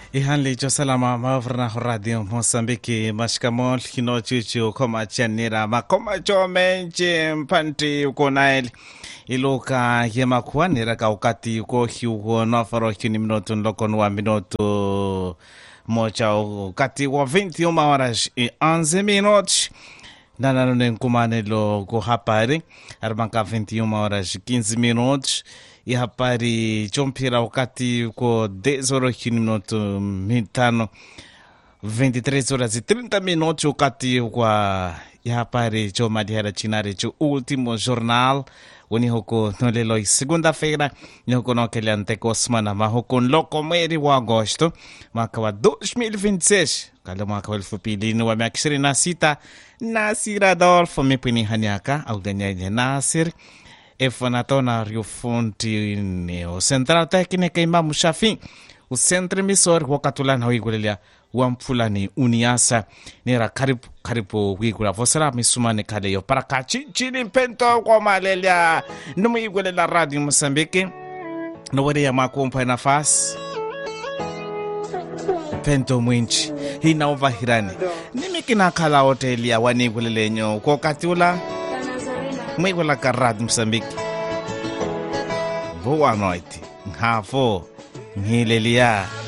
Ihanlicho salama mavrna radio Mozambique mashkamol hino chichu koma chanira makoma chomenche mpanti ukonaeli iluka yema kuanira ka ukati uko hiuko nofaro hini minuto nlokon wa minuto mocha ukati wa 21 horas e 11 minutos nananone nkumanelo ko hapari arbanka 21 horas e 15 minutos e hapari chompira wakati ko 10 horas e minuto mitano 23 horas e 30 minutos wakati kwa e hapari chomadihara chinare cho último jornal wani hoko nolelo segunda-feira ni hoko nokele anteko semana ma hoko loko mweri wa agosto mwaka wa 2026 kala mwaka wa 2000 wa miaka 26 Nasir Adolfo mipini hanyaka au ganyaje Nasir efanatona rio fonti neo central técnica Imam Shafi o centro emissor wakatulana wigulelia wampfulani uniasa nera karibu wigula vosera misumane kaleyo para kachini pento kwa malelia numu wigulela radio Mozambique no wale ya makompa nafasi pento mwinchi hina ovahirani nimikina kala hoteli ya wanigulelenyo kwa katula mwigula ka radio Mozambique boa noite ngafo ngilelia